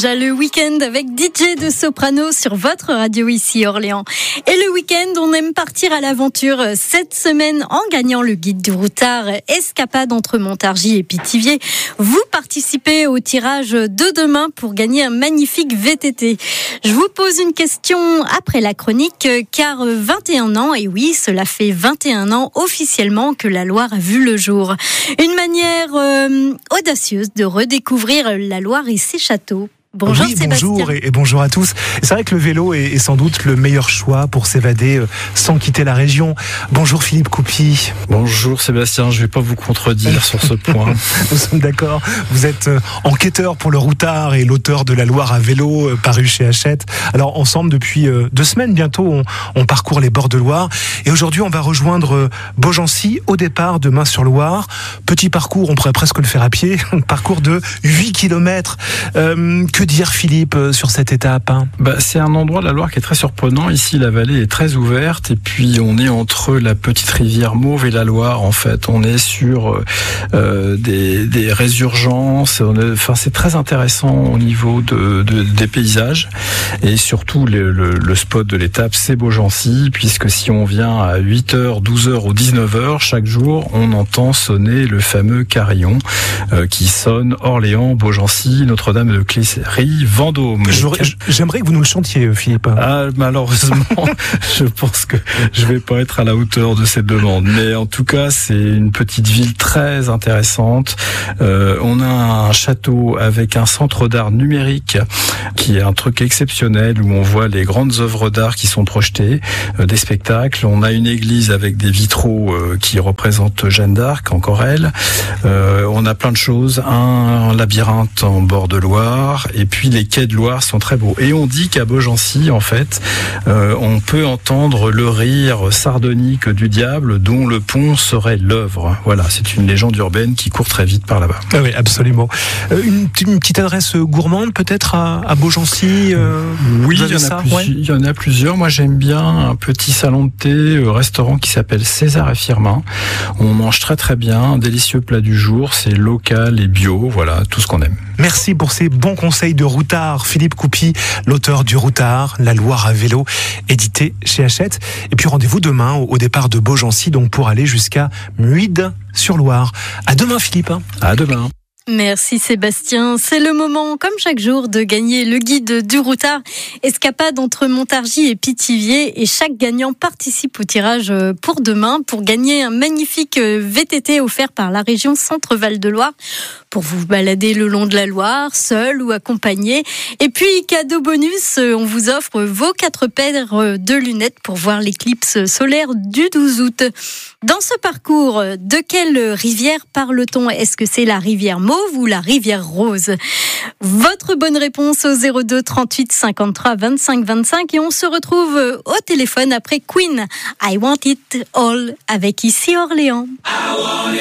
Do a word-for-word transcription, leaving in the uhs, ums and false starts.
Déjà le week-end avec D J de Soprano sur votre radio ici Orléans. Et le week-end, on aime partir à l'aventure cette semaine en gagnant le guide du routard Escapade entre Montargis et Pithiviers. Vous participez au tirage de demain pour gagner un magnifique V T T. Je vous pose une question après la chronique car vingt et un ans, et oui, cela fait vingt et un ans officiellement que la Loire a vu le jour. Une manière euh, audacieuse de redécouvrir la Loire et ses châteaux. Bonjour oui, Sébastien. Bonjour et, et bonjour à tous. C'est vrai que le vélo est, est sans doute le meilleur choix pour s'évader euh, sans quitter la région. Bonjour Philippe Coupy. Bonjour Sébastien, je ne vais pas vous contredire sur ce point. Nous sommes d'accord. Vous êtes euh, enquêteur pour le routard et l'auteur de La Loire à vélo, euh, paru chez Hachette. Alors ensemble, depuis euh, deux semaines bientôt, on, on parcourt les bords de Loire. Et aujourd'hui, on va rejoindre euh, Beaugency au départ de Mains-sur-Loire. Petit parcours, on pourrait presque le faire à pied. Un parcours de huit kilomètres. Euh, que dire Philippe sur cette étape hein bah, C'est un endroit de la Loire qui est très surprenant. Ici, la vallée est très ouverte et puis on est entre la petite rivière Mauve et la Loire. En fait, on est sur euh, des, des résurgences. On est, enfin, c'est très intéressant au niveau de, de, des paysages et surtout le, le, le spot de l'étape, c'est Beaugency, puisque si on vient à huit heures, douze heures ou dix-neuf heures chaque jour, on entend sonner le fameux carillon euh, qui sonne Orléans, Beaugency, Notre-Dame de Cléry, Vendôme. J'aimerais que vous nous le chantiez, Philippe. Ah, malheureusement, je pense que je vais pas être à la hauteur de cette demande. Mais en tout cas, c'est une petite ville très intéressante. Euh, on a un château avec un centre d'art numérique qui est un truc exceptionnel où on voit les grandes œuvres d'art qui sont projetées, euh, des spectacles. On a une église avec des vitraux euh, qui représentent Jeanne d'Arc, encore elle. Euh, on a plein de choses. Un labyrinthe en bord de Loire. Et puis les quais de Loire sont très beaux. Et on dit qu'à Beaugency, en fait, euh, on peut entendre le rire sardonique du diable dont le pont serait l'œuvre. Voilà, c'est une légende urbaine qui court très vite par là-bas. Ah oui, absolument. Euh, une, une petite adresse gourmande peut-être à, à Beaugency euh, Oui, il y, en a plus, ouais. il y en a plusieurs. Moi, j'aime bien un petit salon de thé, euh, restaurant qui s'appelle César et Firmin. On mange très très bien, un délicieux plat du jour. C'est local et bio. Voilà, tout ce qu'on aime. Merci pour ces bons conseils de routard. Philippe Coupy, l'auteur du routard, La Loire à vélo, édité chez Hachette. Et puis rendez-vous demain au départ de Beaugency, donc pour aller jusqu'à Muide-sur-Loire. À demain Philippe. À demain. Merci Sébastien. C'est le moment, comme chaque jour, de gagner le guide du routard Escapade entre Montargis et Pithiviers. Et chaque gagnant participe au tirage pour demain pour gagner un magnifique V T T offert par la région Centre-Val de Loire pour vous balader le long de la Loire, seul ou accompagné. Et puis, cadeau bonus, on vous offre vos quatre paires de lunettes pour voir l'éclipse solaire du douze août. Dans ce parcours, de quelle rivière parle-t-on ? Est-ce que c'est la rivière Mauve ou la rivière Rose ? Votre bonne réponse au zéro deux trente-huit cinquante-trois vingt-cinq vingt-cinq et on se retrouve au téléphone après Queen. I Want It All avec ici Orléans.